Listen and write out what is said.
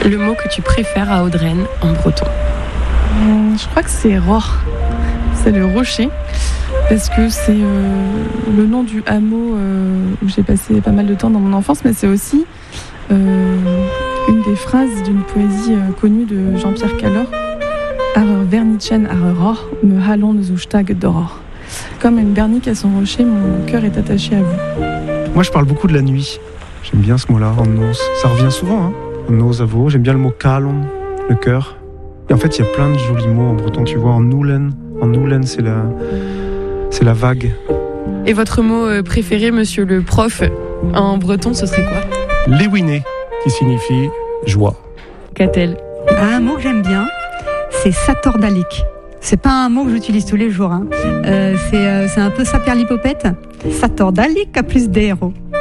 Le mot que tu préfères à Audreyne en breton? Je crois que c'est Rohr. C'est le rocher. Parce que c'est le nom du hameau où j'ai passé pas mal de temps dans mon enfance, mais c'est aussi une des phrases d'une poésie connue de Jean-Pierre Callor. Arer Vernitchen, arer Rohr, me halon zu Stag d'Aurore. Comme une bernique à son rocher, mon cœur est attaché à vous. Moi, je parle beaucoup de la nuit. J'aime bien ce mot-là, en nos. Ça revient souvent, hein. En nos avo. J'aime bien le mot kalon, le cœur. Et en fait, il y a plein de jolis mots en breton, tu vois. En noulen, c'est la vague. Et votre mot préféré, monsieur le prof, en breton, ce serait quoi? Léwiné, qui signifie joie. Qu'a-t-elle? Un mot que j'aime bien, c'est satordalique. C'est pas un mot que j'utilise tous les jours. Hein. C'est un peu saperlipopette. Satordalique à plus d'héros.